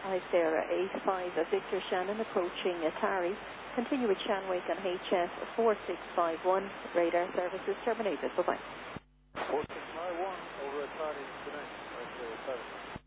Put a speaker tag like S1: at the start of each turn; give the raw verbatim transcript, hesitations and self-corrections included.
S1: Hi Sarah, eight five Victor Shannon approaching Atari. Continue with Shanwick on H F four six five one. Radar services terminated. Bye-bye.
S2: four six five one over Atari tonight.